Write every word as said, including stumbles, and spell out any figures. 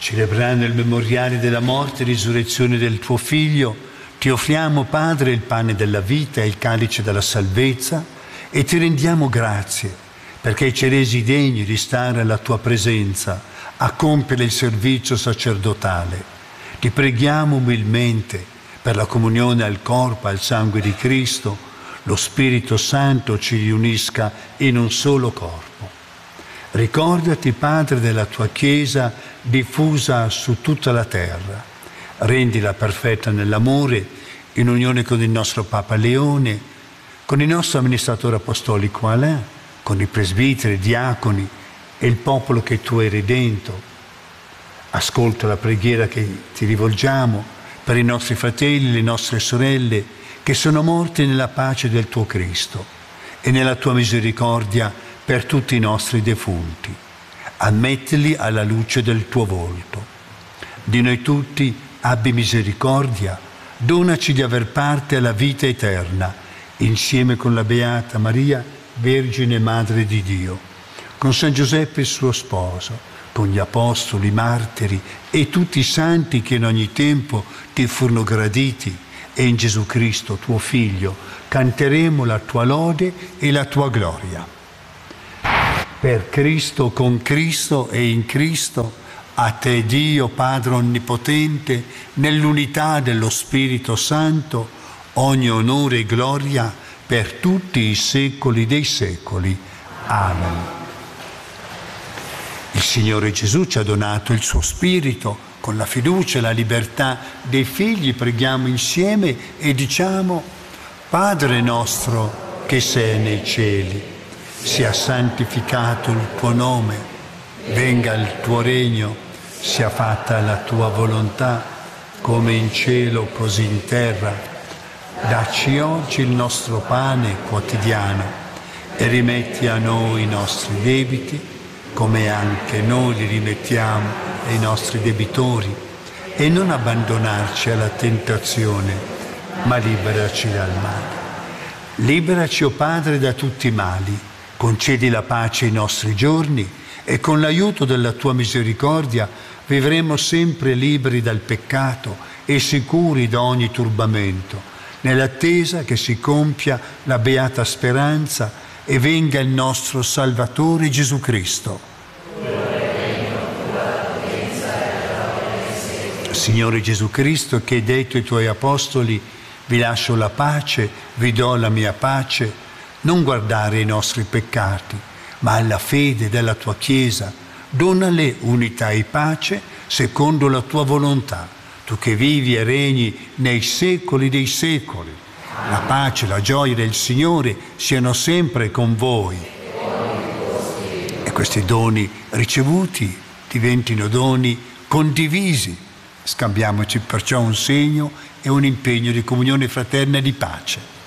Celebrando il memoriale della morte e risurrezione del tuo Figlio, ti offriamo, Padre, il pane della vita e il calice della salvezza e ti rendiamo grazie perché ci hai resi degni di stare alla tua presenza a compiere il servizio sacerdotale. Ti preghiamo umilmente per la comunione al corpo e al sangue di Cristo, lo Spirito Santo ci riunisca in un solo corpo. Ricordati, Padre, della tua Chiesa diffusa su tutta la terra. Rendila perfetta nell'amore, in unione con il nostro Papa Leone, con il nostro amministratore apostolico Alain, con i presbiteri, i diaconi e il popolo che tu hai redento. Ascolta la preghiera che ti rivolgiamo per i nostri fratelli e le nostre sorelle che sono morti nella pace del tuo Cristo e nella tua misericordia per tutti i nostri defunti. Ammettili alla luce del tuo volto. Di noi tutti abbi misericordia, donaci di aver parte alla vita eterna, insieme con la Beata Maria, Vergine Madre di Dio, con San Giuseppe suo sposo, con gli apostoli, i martiri e tutti i santi che in ogni tempo ti furono graditi, e in Gesù Cristo, tuo Figlio, canteremo la tua lode e la tua gloria. Per Cristo, con Cristo e in Cristo, a te Dio Padre Onnipotente, nell'unità dello Spirito Santo, ogni onore e gloria per tutti i secoli dei secoli. Amen. Il Signore Gesù ci ha donato il suo Spirito. Con la fiducia e la libertà dei figli preghiamo insieme e diciamo: Padre nostro che sei nei cieli, sia santificato il tuo nome, venga il tuo regno, sia fatta la tua volontà, come in cielo così in terra. Dacci oggi il nostro pane quotidiano e rimetti a noi i nostri debiti, come anche noi li rimettiamo ai nostri debitori, e non abbandonarci alla tentazione, ma liberaci dal male. Liberaci, o Padre, da tutti i mali, concedi la pace ai nostri giorni e con l'aiuto della tua misericordia vivremo sempre liberi dal peccato e sicuri da ogni turbamento, nell'attesa che si compia la beata speranza e venga il nostro Salvatore Gesù Cristo. Signore Gesù Cristo, che hai detto ai tuoi apostoli: vi lascio la pace, vi do la mia pace, non guardare i nostri peccati, ma alla fede della tua Chiesa, donale unità e pace secondo la tua volontà, tu che vivi e regni nei secoli dei secoli. La pace e la gioia del Signore siano sempre con voi. E questi doni ricevuti diventino doni condivisi. Scambiamoci perciò un segno e un impegno di comunione fraterna e di pace.